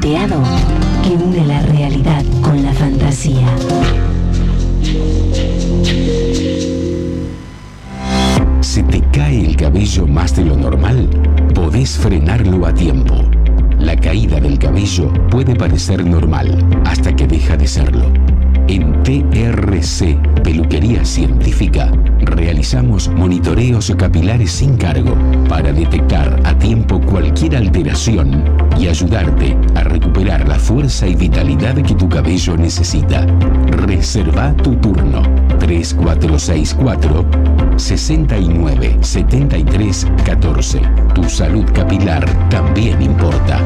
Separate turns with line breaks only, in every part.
plateado que une la realidad con la fantasía.
Si te cae el cabello más de lo normal, podés frenarlo a tiempo. La caída del cabello puede parecer normal hasta que deja de serlo. En TRC, Peluquería Científica, realizamos monitoreos capilares sin cargo para detectar a tiempo cualquier alteración y ayudarte a recuperar la fuerza y vitalidad que tu cabello necesita. Reserva tu turno 3464 69 73 14. Tu salud capilar también importa.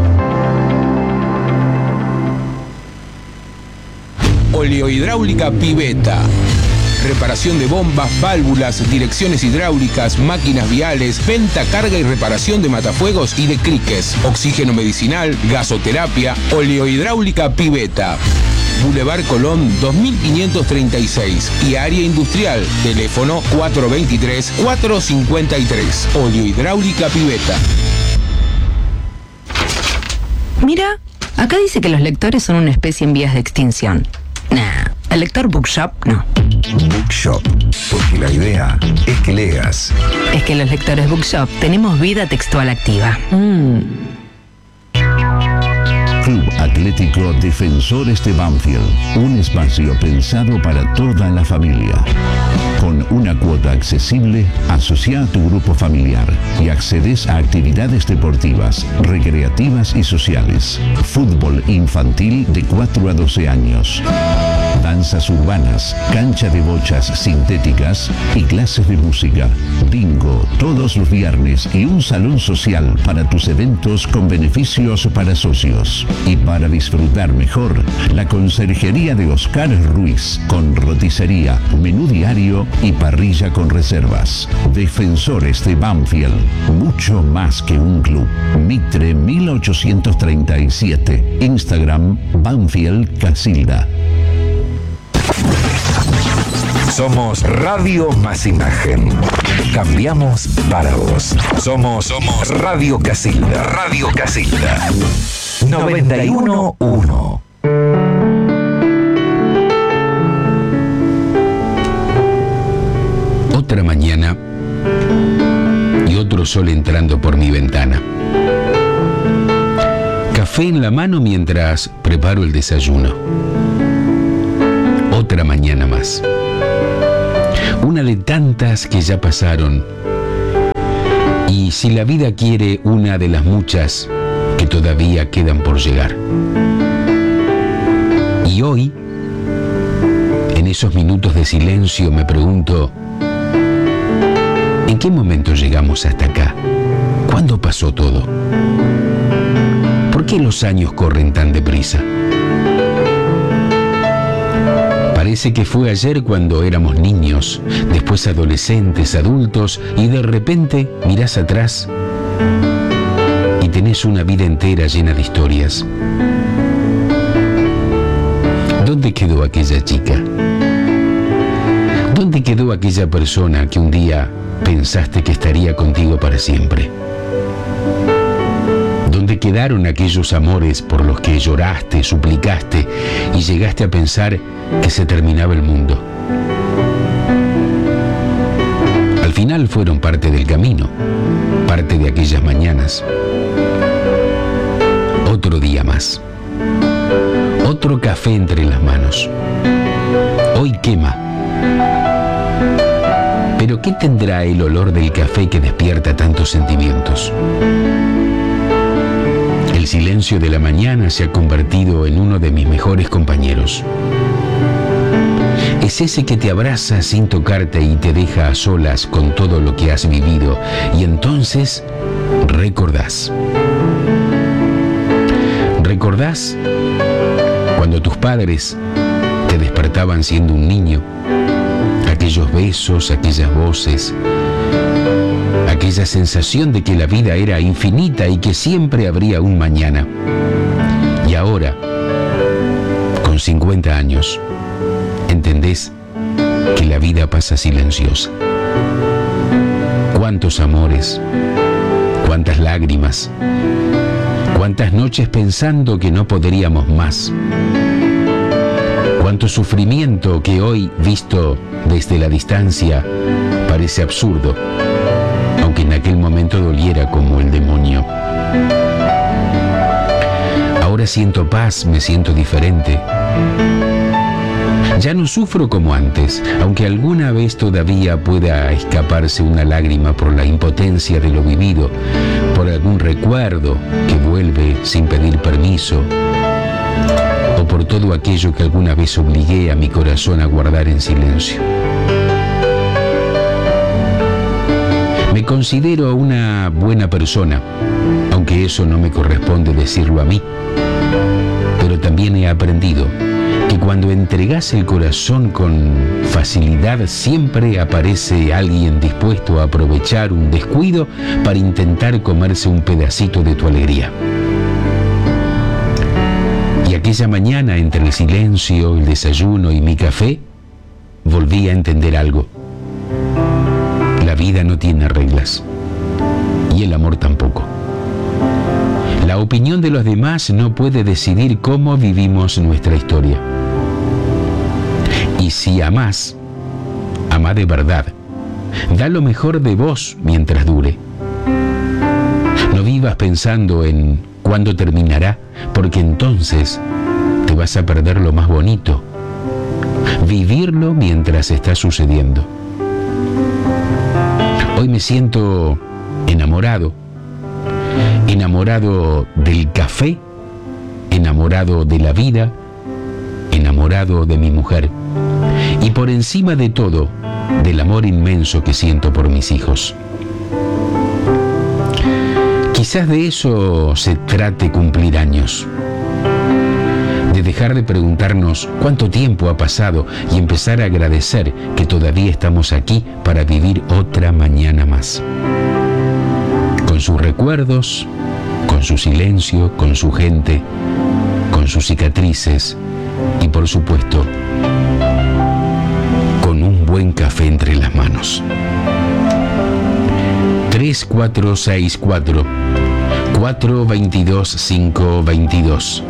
Oleohidráulica Piveta. Reparación de bombas, válvulas, direcciones hidráulicas, máquinas viales, venta, carga y reparación de matafuegos y de criques, oxígeno medicinal, gasoterapia. Oleohidráulica Piveta. Boulevard Colón 2536 y área industrial. Teléfono 423-453. Oleohidráulica Piveta.
Mira, acá dice que los lectores son una especie en vías de extinción. Nah, el lector Bookshop no.
Bookshop, porque la idea es que leas.
Es que los lectores Bookshop tenemos vida textual activa.
Club Atlético Defensores de Banfield, un espacio pensado para toda la familia. Con una cuota accesible, asocia a tu grupo familiar y accedes a actividades deportivas, recreativas y sociales. Fútbol infantil de 4 a 12 años. Danzas urbanas, cancha de bochas sintéticas y clases de música. Bingo todos los viernes y un salón social para tus eventos con beneficios para socios. Y para disfrutar mejor, la conserjería de Oscar Ruiz, con roticería, menú diario y parrilla con reservas. Defensores de Banfield, mucho más que un club. Mitre 1837. Instagram Banfield Casilda.
Somos Radio Más Imagen. Cambiamos para vos. Somos Radio Casilda. Radio Casilda. 91.1.
Otra mañana y otro sol entrando por mi ventana. Café en la mano mientras preparo el desayuno. Otra mañana más. Una de tantas que ya pasaron. Y si la vida quiere, una de las muchas que todavía quedan por llegar. Y hoy, en esos minutos de silencio, me pregunto, ¿en qué momento llegamos hasta acá? ¿Cuándo pasó todo? ¿Por qué los años corren tan deprisa? Parece que fue ayer cuando éramos niños, después adolescentes, adultos, y de repente mirás atrás y tenés una vida entera llena de historias. ¿Dónde quedó aquella chica? ¿Dónde quedó aquella persona que un día pensaste que estaría contigo para siempre? ¿Dónde quedaron aquellos amores por los que lloraste, suplicaste y llegaste a pensar que se terminaba el mundo? Al final fueron parte del camino, parte de aquellas mañanas. Otro día más. Otro café entre las manos. Hoy quema. Pero ¿qué tendrá el olor del café que despierta tantos sentimientos? El silencio de la mañana se ha convertido en uno de mis mejores compañeros. Es ese que te abraza sin tocarte y te deja a solas con todo lo que has vivido, y entonces recordás. ¿Recordás cuando tus padres te despertaban siendo un niño? Aquellos besos, aquellas voces, aquella sensación de que la vida era infinita y que siempre habría un mañana. Y ahora, con 50 años, entendés que la vida pasa silenciosa. Cuántos amores, cuántas lágrimas, Cuántas noches pensando que no podríamos más. Cuánto sufrimiento que hoy, visto desde la distancia, parece absurdo, aunque en aquel momento doliera como el demonio. Ahora siento paz, me siento diferente. Ya no sufro como antes, aunque alguna vez todavía pueda escaparse una lágrima por la impotencia de lo vivido, por algún recuerdo que vuelve sin pedir permiso, o por todo aquello que alguna vez obligué a mi corazón a guardar en silencio. Me considero una buena persona, aunque eso no me corresponde decirlo a mí, pero también he aprendido que cuando entregas el corazón con facilidad siempre aparece alguien dispuesto a aprovechar un descuido para intentar comerse un pedacito de tu alegría. Y aquella mañana, entre el silencio, el desayuno y mi café, volví a entender algo. La vida no tiene reglas, y el amor tampoco. La opinión de los demás no puede decidir cómo vivimos nuestra historia. Y si amás, amá de verdad. Da lo mejor de vos mientras dure. No vivas pensando en cuándo terminará, porque entonces te vas a perder lo más bonito. Vivirlo mientras está sucediendo. Hoy me siento enamorado. Enamorado del café, enamorado de la vida, enamorado de mi mujer. Y por encima de todo, del amor inmenso que siento por mis hijos. Quizás de eso se trate cumplir años. De dejar de preguntarnos cuánto tiempo ha pasado y empezar a agradecer que todavía estamos aquí para vivir otra mañana más. Con sus recuerdos, con su silencio, con su gente, con sus cicatrices y por supuesto, con un buen café entre las manos. 3464 422 522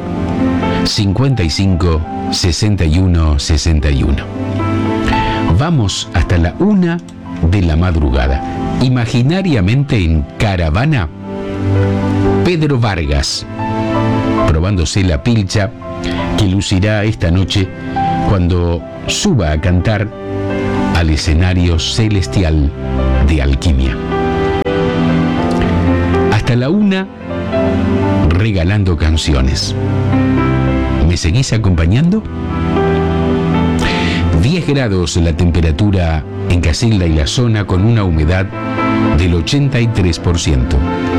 55 61 61. Vamos hasta la 1 de la madrugada. Imaginariamente en caravana, Pedro Vargas, probándose la pilcha que lucirá esta noche cuando suba a cantar al escenario celestial de Alquimia. Hasta la 1, regalando canciones. ¿Me seguís acompañando? 10 grados la temperatura en Casilda y la zona con una humedad del 83%.